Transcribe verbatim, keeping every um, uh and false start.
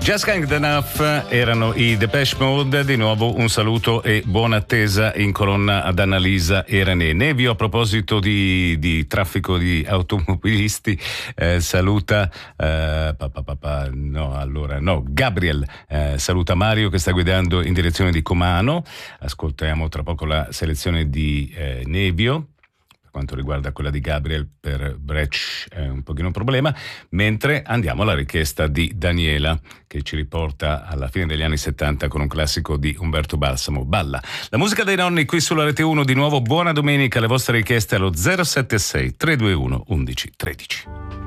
Just Can't Enough erano i Depeche Mode. Di nuovo un saluto e buona attesa in colonna ad Annalisa e René. Nevio, a proposito di, di traffico di automobilisti, eh, saluta eh, pa, pa, pa, pa, no allora no Gabriel eh, saluta Mario che sta guidando in direzione di Comano. Ascoltiamo tra poco la selezione di eh, Nevio. Quanto riguarda quella di Gabriel, per Brecht è un pochino un problema, mentre andiamo alla richiesta di Daniela, che ci riporta alla fine degli anni settanta con un classico di Umberto Balsamo, Balla. La musica dei nonni qui sulla Rete uno. Di nuovo buona domenica, le vostre richieste allo zero sette sei tre due uno uno uno uno tre.